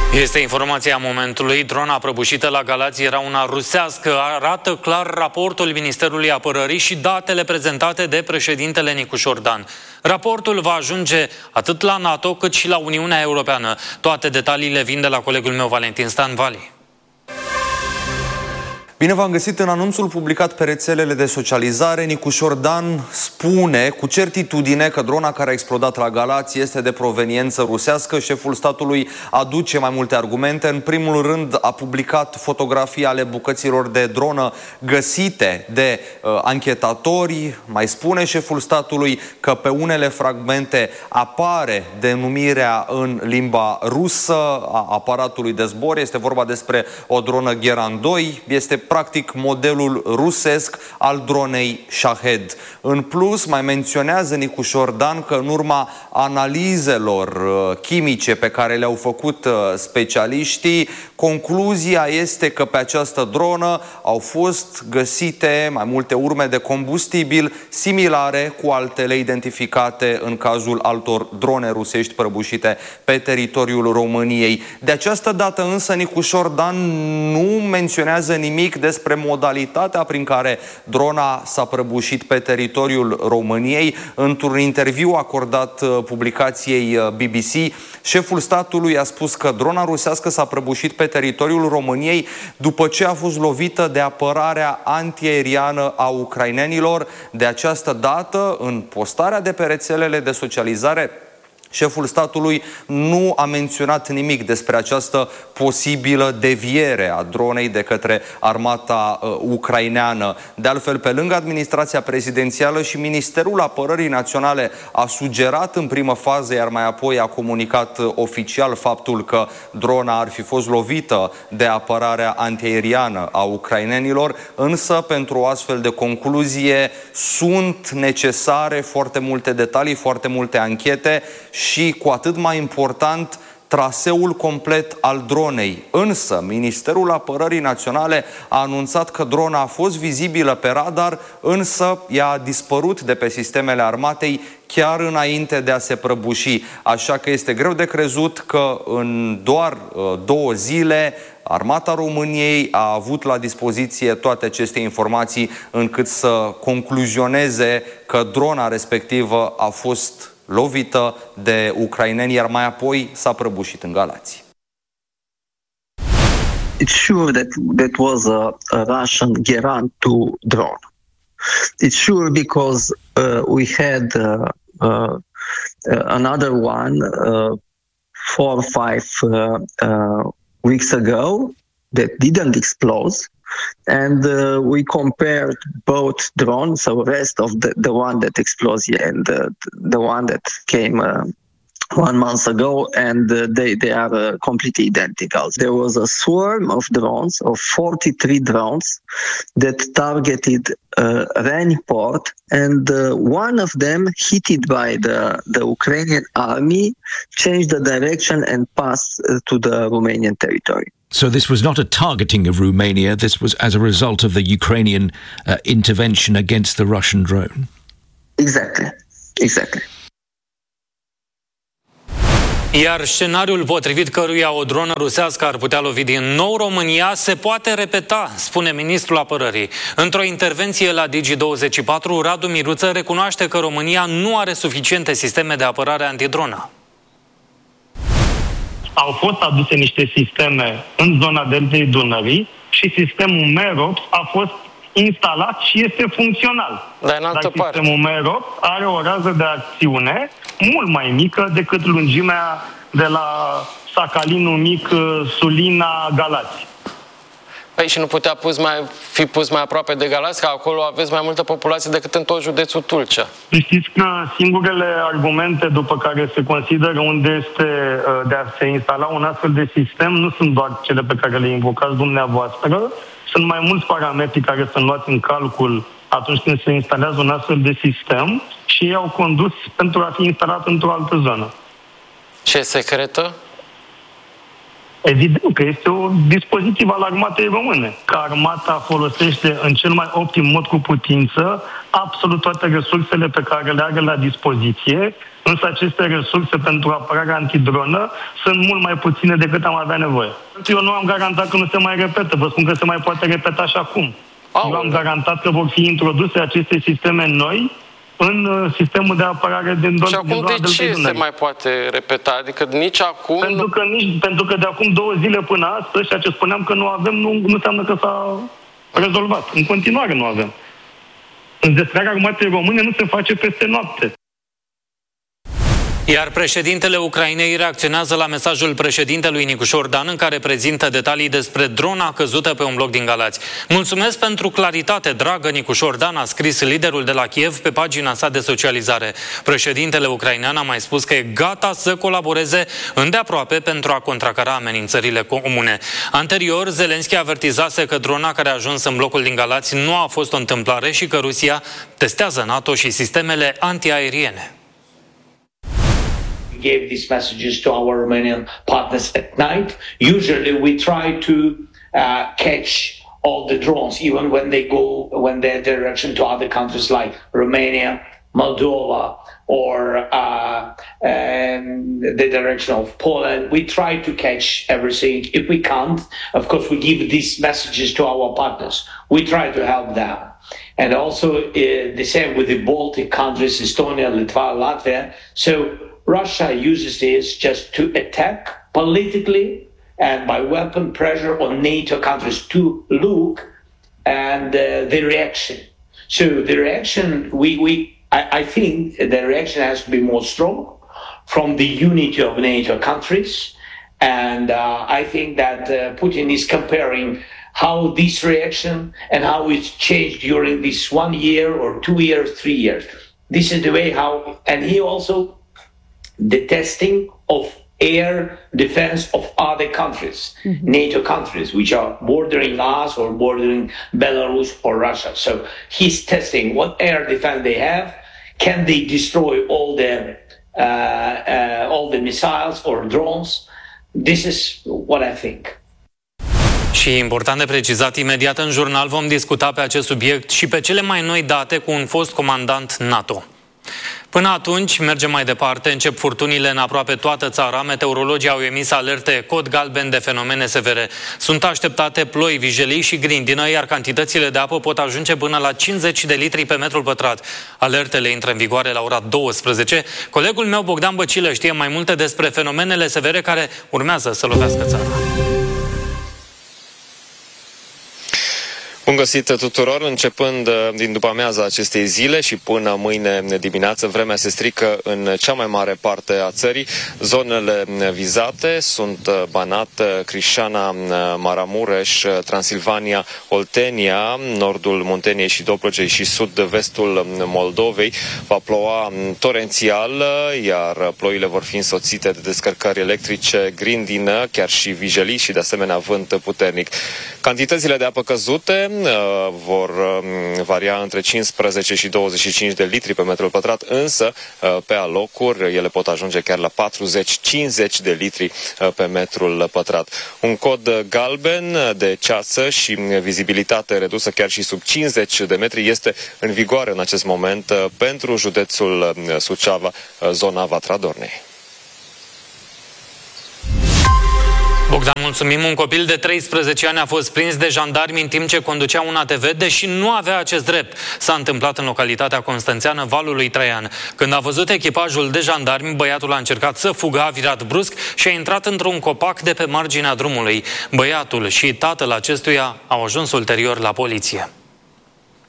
Este informația momentului. Drona prăbușită la Galați era una rusească. Arată clar raportul Ministerului Apărării și datele prezentate de președintele Nicu Șordan. Raportul va ajunge atât la NATO cât și la Uniunea Europeană. Toate detaliile vin de la colegul meu Valentin Stanvali. Bine v-am găsit. În anunțul publicat pe rețelele de socializare, Nicu Șordan spune cu certitudine că drona care a explodat la Galați este de proveniență rusească. Șeful statului aduce mai multe argumente. În primul rând a publicat fotografii ale bucăților de dronă găsite de anchetatori. Mai spune șeful statului că pe unele fragmente apare denumirea în limba rusă a aparatului de zbor. Este vorba despre o dronă Geran 2. Este practic modelul rusesc al dronei Shahed. În plus, mai menționează Nicu Șordan că în urma analizelor chimice pe care le-au făcut specialiștii, concluzia este că pe această dronă au fost găsite mai multe urme de combustibil similare cu altele identificate în cazul altor drone rusești prăbușite pe teritoriul României. De această dată însă Nicu Șordan nu menționează nimic despre modalitatea prin care drona s-a prăbușit pe teritoriul României. Într-un interviu acordat publicației BBC, șeful statului a spus că drona rusească s-a prăbușit pe teritoriul României după ce a fost lovită de apărarea antiaeriană a ucrainenilor. De această dată, în postarea de pe rețelele de socializare, șeful statului nu a menționat nimic despre această posibilă deviere a dronei de către armata ucraineană. De altfel, pe lângă administrația prezidențială, și Ministerul Apărării Naționale a sugerat în primă fază, iar mai apoi a comunicat oficial faptul că drona ar fi fost lovită de apărarea antiaeriană a ucrainenilor, însă pentru o astfel de concluzie sunt necesare foarte multe detalii, foarte multe anchete și, cu atât mai important, traseul complet al dronei. Însă, Ministerul Apărării Naționale a anunțat că drona a fost vizibilă pe radar, însă ea a dispărut de pe sistemele armatei chiar înainte de a se prăbuși. Așa că este greu de crezut că în doar 2 zile Armata României a avut la dispoziție toate aceste informații încât să concluzioneze că drona respectivă a fost lovită de ucraineni, iar mai apoi s-a prăbușit în Galați. It's sure that was a Russian Geran 2 drone. It's sure because we had another one 4 or 5 weeks ago that didn't explode. And we compared both drones, so rest of the one that exploded and the one that came 1 month ago, and they are completely identical. There was a swarm of drones, of 43 drones, that targeted Reni port, and one of them, hit by the Ukrainian army, changed the direction and passed to the Romanian territory. So this was not a targeting of Romania, this was as a result of the Ukrainian intervention against the Russian drone? Exactly. Iar scenariul potrivit căruia o dronă rusească ar putea lovi din nou România se poate repeta, spune ministrul apărării. Într-o intervenție la Digi24, Radu Miruță recunoaște că România nu are suficiente sisteme de apărare antidronă. Au fost aduse niște sisteme în zona deltei Dunării și sistemul MEROP a fost instalat și este funcțional. Dar sistemul MEROP are o rază de acțiune mult mai mică decât lungimea de la Sacalinul Mic, Sulina, Galați. Păi și nu putea fi pus mai aproape de Galați, că acolo aveți mai multă populație decât în tot județul Tulcea. Știți că singurele argumente după care se consideră unde este de a se instala un astfel de sistem nu sunt doar cele pe care le invocați dumneavoastră, sunt mai mulți parametri care sunt luați în calcul atunci când se instalează un astfel de sistem și ei au condus pentru a fi instalat într-o altă zonă. Ce secretă? Evident că este un dispozitiv al armatei române, că armata folosește în cel mai optim mod cu putință absolut toate resursele pe care le are la dispoziție, însă aceste resurse pentru apărarea antidronă sunt mult mai puține decât am avea nevoie. Eu nu am garantat că nu se mai repetă, vă spun că se mai poate repeta și acum. Eu am garantat că vor fi introduse aceste sisteme noi în sistemul de apărare din zona. Și acum de ce se mai poate repeta? Adică nici acum... Pentru că de acum 2 zile până astăzi, ceea ce spuneam că nu avem, nu înseamnă că s-a rezolvat. În continuare nu avem. Înzestrarea armatei române nu se face peste noapte. Iar președintele Ucrainei reacționează la mesajul președintelui Nicușor Dan, în care prezintă detalii despre drona căzută pe un bloc din Galați. Mulțumesc pentru claritate, dragă Nicușor Dan, a scris liderul de la Kiev pe pagina sa de socializare. Președintele ucrainean a mai spus că e gata să colaboreze îndeaproape pentru a contracara amenințările comune. Anterior, Zelenski avertizase că drona care a ajuns în blocul din Galați nu a fost o întâmplare și că Rusia testează NATO și sistemele antiaeriene. Gave these messages to our Romanian partners at night. Usually we try to catch all the drones, even when they're direction to other countries like Romania, Moldova, or the direction of Poland. We try to catch everything. If we can't, of course, we give these messages to our partners. We try to help them. And also the same with the Baltic countries, Estonia, Lithuania, Latvia. So Russia uses this just to attack politically and by weapon pressure on NATO countries to look and the reaction. So the reaction, I think the reaction has to be more strong from the unity of NATO countries. And I think that Putin is comparing how this reaction and how it's changed during this 1 year or 2 years, 3 years. This is the way how, and he also the testing of air defense of other countries, NATO countries, which are bordering us or bordering Belarus or Russia. So he's testing what air defense they have. Can they destroy all the missiles or drones? This is what I think. Și important de precizat, imediat în jurnal vom discuta pe acest subiect și pe cele mai noi date cu un fost comandant NATO. Până atunci, mergem mai departe, încep furtunile în aproape toată țara. Meteorologii au emis alerte cod galben de fenomene severe. Sunt așteptate ploi, vijelii și grindină, iar cantitățile de apă pot ajunge până la 50 de litri pe metru pătrat. Alertele intră în vigoare la ora 12. Colegul meu, Bogdan Băcilă, știe mai multe despre fenomenele severe care urmează să lovească țara. Bun găsit tuturor, începând din după amiaza acestei zile și până mâine dimineață, vremea se strică în cea mai mare parte a țării. Zonele vizate sunt Banat, Crișana, Maramureș, Transilvania, Oltenia, nordul Munteniei și Dobrogei și sud-vestul Moldovei. Va ploua torențial, iar ploile vor fi însoțite de descărcări electrice, grindină, chiar și vijelii și de asemenea vânt puternic. Cantitățile de apă căzute vor varia între 15 și 25 de litri pe metru pătrat, însă pe alocuri ele pot ajunge chiar la 40-50 de litri pe metrul pătrat. Un cod galben de ceață și vizibilitate redusă chiar și sub 50 de metri este în vigoare în acest moment pentru județul Suceava, zona Vatra Dornei. Bogdan, mulțumim. Un copil de 13 ani a fost prins de jandarmi în timp ce conducea un ATV, deși nu avea acest drept. S-a întâmplat în localitatea constanțeană Valului Traian. Când a văzut echipajul de jandarmi, băiatul a încercat să fugă, a virat brusc și a intrat într-un copac de pe marginea drumului. Băiatul și tatăl acestuia au ajuns ulterior la poliție.